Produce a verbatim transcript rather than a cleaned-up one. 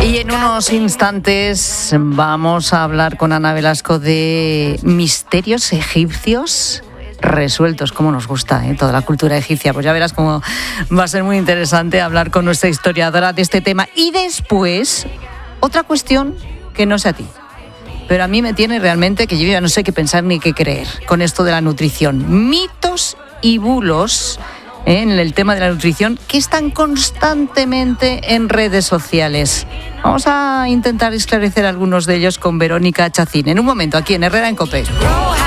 Y en unos instantes vamos a hablar con Ana Velasco de misterios egipcios resueltos, como nos gusta, ¿eh? Toda la cultura egipcia. Pues ya verás cómo va a ser muy interesante hablar con nuestra historiadora de este tema. Y después, otra cuestión que no sé a ti, pero a mí me tiene realmente que yo ya no sé qué pensar ni qué creer con esto de la nutrición. Mitos y bulos ¿eh? en el tema de la nutrición que están constantemente en redes sociales. Vamos a intentar esclarecer algunos de ellos con Verónica Chacín. En un momento, aquí en Herrera en COPE.